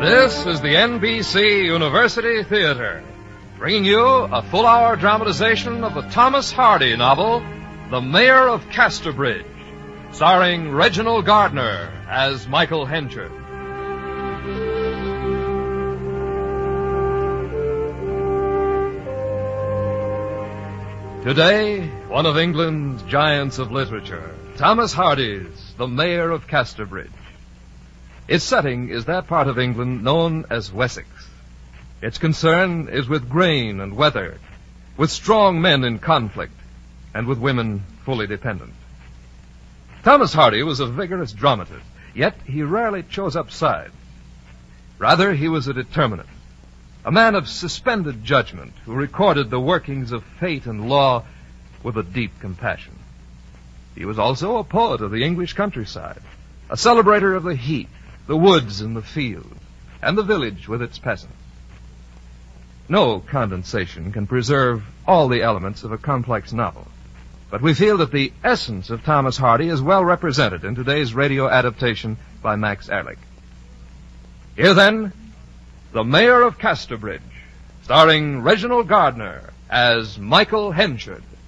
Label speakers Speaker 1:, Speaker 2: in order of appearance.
Speaker 1: This is the NBC University Theater, bringing you a full-hour dramatization of the Thomas Hardy novel, The Mayor of Casterbridge, starring Reginald Gardner as Michael Henchard. Today, one of England's giants of literature, Thomas Hardy's The Mayor of Casterbridge. Its setting is that part of England known as Wessex. Its concern is with grain and weather, with strong men in conflict, and with women fully dependent. Thomas Hardy was a vigorous dramatist, yet he rarely chose up sides. Rather, he was a determinant, a man of suspended judgment who recorded the workings of fate and law with a deep compassion. He was also a poet of the English countryside, a celebrator of the heath, the woods and the fields, and the village with its peasants. No condensation can preserve all the elements of a complex novel, but we feel that the essence of Thomas Hardy is well represented in today's radio adaptation by Max Ehrlich. Here then, The Mayor of Casterbridge, starring Reginald Gardner as Michael Henchard.